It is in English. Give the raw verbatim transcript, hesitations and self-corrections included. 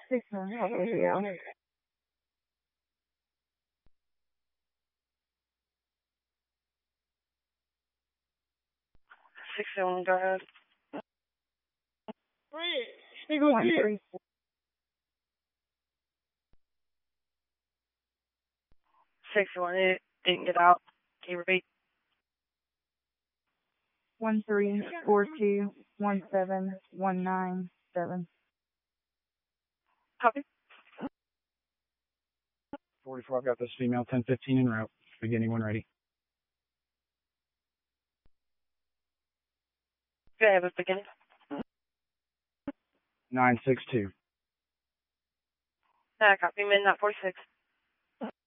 Six one, yeah. Six one, go ahead. Six one three. Six one, it didn't get out. Can you repeat? One three four two one seven one nine seven. Copy. forty-four, I've got this female ten fifteen en route. Beginning when ready. Go ahead with beginning. nine six two. Uh, copy, midnight forty-six.